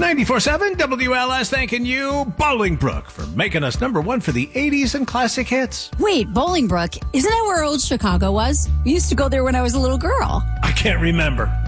94.7 WLS thanking you, Bolingbrook, for making us number one for the 80s and classic hits. Wait, Bolingbrook, isn't that where old Chicago was? We used to go there when I was a little girl. I can't remember.